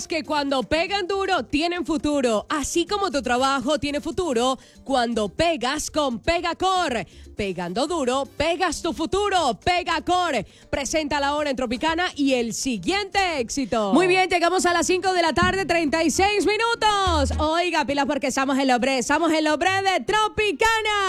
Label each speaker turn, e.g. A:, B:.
A: los que cuando pegan duro tienen futuro. Así como tu trabajo tiene futuro cuando pegas con Pegacor. Pegando duro, pegas tu futuro. Pegacor. Presenta la hora en Tropicana y el siguiente éxito. Muy bien, llegamos a las 5 de la tarde, 36 minutos. Oiga, pilas porque somos el hombre de Tropicana.